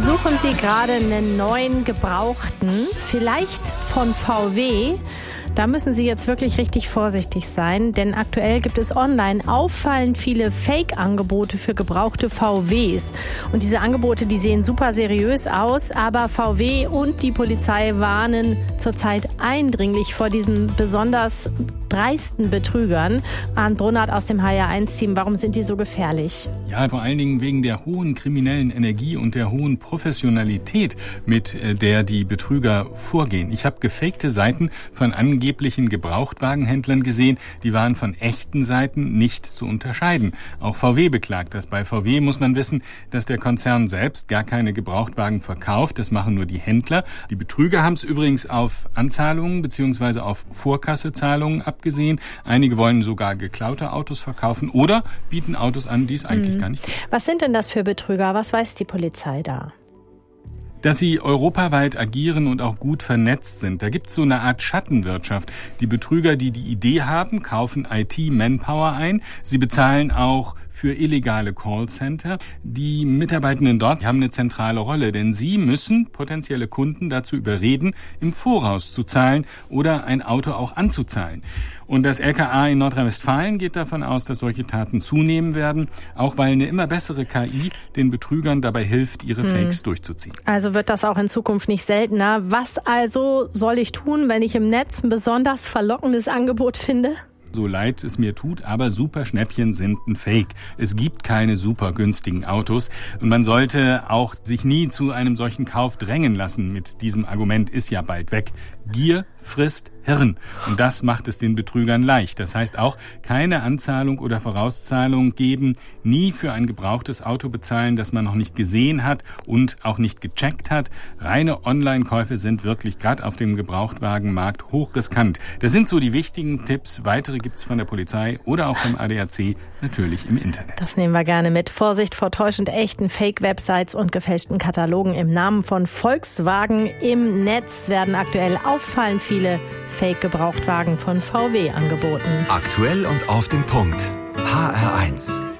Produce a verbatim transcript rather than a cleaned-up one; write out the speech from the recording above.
Suchen Sie gerade einen neuen Gebrauchten, vielleicht von V W? Da müssen Sie jetzt wirklich richtig vorsichtig sein, denn aktuell gibt es online auffallend viele Fake-Angebote für gebrauchte V Ws. Und diese Angebote, die sehen super seriös aus, aber V W und die Polizei warnen zurzeit eindringlich vor diesen besonders dreisten Betrügern. Arndt Brunnert aus dem H R eins Team, warum sind die so gefährlich? Ja, vor allen Dingen wegen der hohen kriminellen Energie und der hohen Professionalität, mit der die Betrüger vorgehen. Ich habe gefakte Seiten von angeblichen Gebrauchtwagenhändlern gesehen, die waren von echten Seiten nicht zu unterscheiden. Auch V W beklagt das. Bei V W muss man wissen, dass der Konzern selbst gar keine Gebrauchtwagen verkauft. Das machen nur die Händler. Die Betrüger haben es übrigens auf Anzahlungen bzw. auf Vorkassezahlungen abgesehen. Einige wollen sogar geklaute Autos verkaufen oder bieten Autos an, die es eigentlich mhm. gar nicht gibt. Was sind denn das für Betrüger? Was weiß die Polizei da? Dass sie europaweit agieren und auch gut vernetzt sind. Da gibt es so eine Art Schattenwirtschaft. Die Betrüger, die die Idee haben, kaufen I T-Manpower ein. Sie bezahlen auch für illegale Callcenter. Die Mitarbeitenden dort haben eine zentrale Rolle, denn sie müssen potenzielle Kunden dazu überreden, im Voraus zu zahlen oder ein Auto auch anzuzahlen. Und das L K A in Nordrhein-Westfalen geht davon aus, dass solche Taten zunehmen werden, auch weil eine immer bessere K I den Betrügern dabei hilft, ihre hm. Fakes durchzuziehen. Also wird das auch in Zukunft nicht seltener. Was also soll ich tun, wenn ich im Netz ein besonders verlockendes Angebot finde? So leid es mir tut, aber Superschnäppchen sind ein Fake. Es gibt keine super günstigen Autos und man sollte auch sich nie zu einem solchen Kauf drängen lassen. Mit diesem Argument ist ja bald weg. Gier frisst Hirn und das macht es den Betrügern leicht. Das heißt auch, keine Anzahlung oder Vorauszahlung geben, nie für ein gebrauchtes Auto bezahlen, das man noch nicht gesehen hat und auch nicht gecheckt hat. Reine Online-Käufe sind wirklich gerade auf dem Gebrauchtwagenmarkt hochriskant. Das sind so die wichtigen Tipps. Weitere gibt's von der Polizei oder auch vom A D A C natürlich im Internet. Das nehmen wir gerne mit. Vorsicht vor täuschend echten Fake-Websites und gefälschten Katalogen. Im Namen von Volkswagen im Netz werden aktuell auffallend viele Fake-Gebrauchtwagen von V W angeboten. Aktuell und auf den Punkt. H R eins.